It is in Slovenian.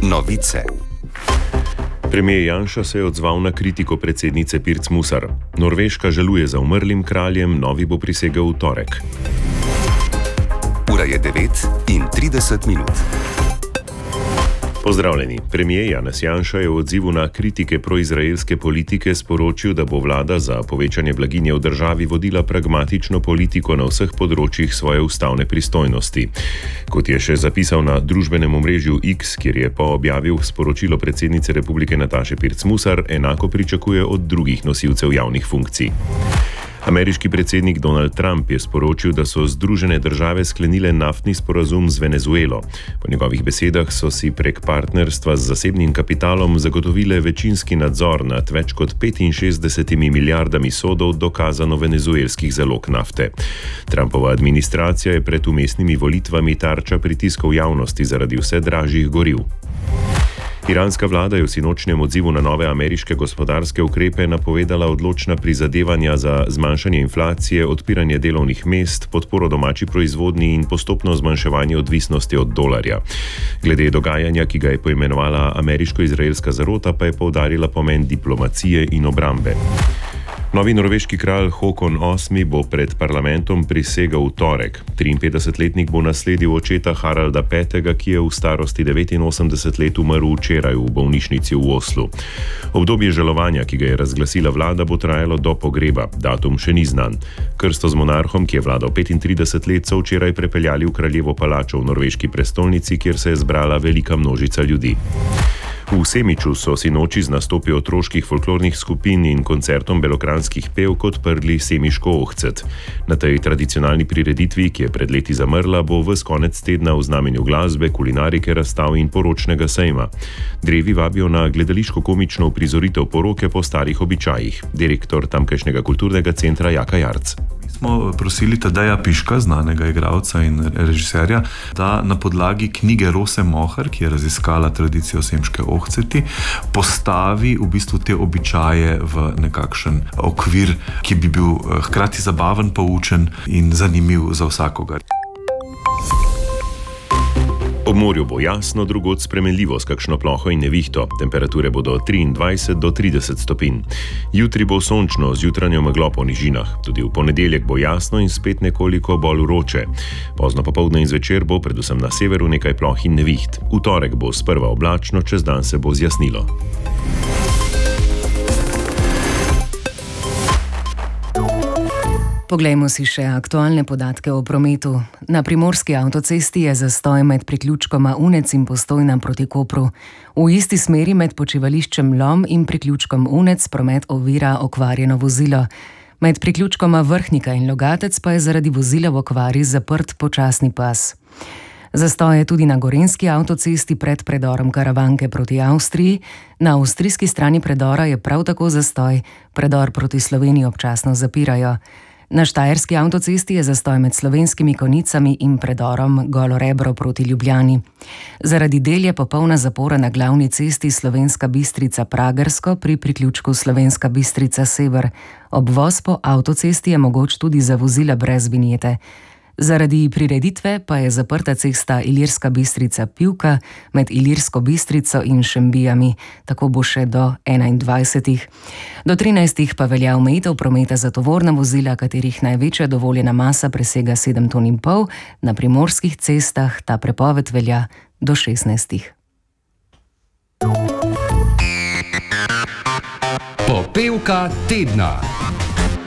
Novice. Premijer Janša se je odzval na kritiko predsednice Pirc Musar. Norveška žaluje za umrlim kraljem, novi bo prisegel v torek. Ura je 9:30. Pozdravljeni. Premijer Janez Janša je v odzivu na kritike proizraelske politike sporočil, da bo vlada za povečanje blaginje v državi vodila pragmatično politiko na vseh področjih svoje ustavne pristojnosti. Kot je še zapisal na družbenem omrežju X, kjer je objavil sporočilo predsednice Republike Nataše Pirc Musar, enako pričakuje od drugih nosilcev javnih funkcij. Ameriški predsednik Donald Trump je sporočil, da so Združene države sklenile naftni sporazum z Venezuelo. Po njegovih besedah so si prek partnerstva z zasebnim kapitalom zagotovile večinski nadzor nad več kot 65 milijardami sodov dokazano venezuelskih zalog nafte. Trumpova administracija je pred vmesnimi volitvami tarča pritiskov javnosti zaradi vse dražjih goriv. Iranska vlada je v sinočnjem odzivu na nove ameriške gospodarske ukrepe napovedala odločna prizadevanja za zmanjšanje inflacije, odpiranje delovnih mest, podporo domači proizvodnji in postopno zmanjševanje odvisnosti od dolarja. Glede dogajanja, ki ga je poimenovala ameriško-izraelska zarota, pa je poudarila pomen diplomacije in obrambe. Novi norveški kralj Håkon VIII bo pred parlamentom prisegel v torek. 53-letnik bo nasledil očeta Haralda V., ki je v starosti 89 let umrl včeraj v bolnišnici v Oslu. Obdobje žalovanja, ki ga je razglasila vlada, bo trajalo do pogreba. Datum še ni znan. Krsto z monarhom, ki je vladal 35 let, so včeraj prepeljali v kraljevo palačo v norveški prestolnici, kjer se je zbrala velika množica ljudi. V Semiču so sinoči z nastopi otroških folklornih skupin in koncertom belokranskih pevk odprli Semiško ohcet. Na tej tradicionalni prireditvi, ki je pred leti zamrla, bo ves konec tedna v znamenju glasbe, kulinarike, razstav in poročnega sejma. Drevi vabijo na gledališko-komično uprizoritev poroke po starih običajih. Direktor tamkajšnjega kulturnega centra Jaka Jarc. Smo prosili Tadeja Piška, znanega igralca in režiserja, da na podlagi knjige Rose Mohar, ki je raziskala tradicijo Semiške ohceti, postavi v bistvu te običaje v nekakšen okvir, ki bi bil hkrati zabaven, poučen in zanimiv za vsakogar. Ob morju bo jasno, drugod spremenljivo s kakšno ploho in nevihto. Temperature bodo 23 do 30 stopinj. Jutri bo sončno z jutranjo meglo po nižinah. Tudi v ponedeljek bo jasno in spet nekoliko bolj vroče. Pozno popoldne in zvečer bo predvsem na severu nekaj ploh in neviht. V torek bo sprva oblačno, čez dan se bo zjasnilo. Poglejmo si še aktualne podatke o prometu. Na primorski avtocesti je zastoj med priključkoma Unec in Postojna proti Kopru. V isti smeri med počivališčem Lom in priključkom Unec promet ovira okvarjeno vozilo. Med priključkoma Vrhnika in Logatec pa je zaradi vozila v okvari zaprt počasni pas. Zastoj je tudi na gorenjski avtocesti pred predorom Karavanke proti Avstriji. Na avstrijski strani predora je prav tako zastoj, predor proti Sloveniji občasno zapirajo. Na štajerski avtocesti je zastoj med Slovenskimi Konicami in predorom Golo Rebro proti Ljubljani. Zaradi del je popolna zapora na glavni cesti Slovenska Bistrica-Pragersko pri priključku Slovenska Bistrica-Sever. Obvoz po avtocesti je mogoč tudi za vozila brez vinjete. Zaradi prireditve pa je zaprta cesta Ilirska Bistrica-Pivka med Ilirsko Bistrico in Šembijami. Tako bo še do 21. Do 13. pa velja omejitev prometa za tovorna vozila, katerih največja dovoljena masa presega 7,5 ton. Na primorskih cestah ta prepoved velja do 16. Popevka tedna.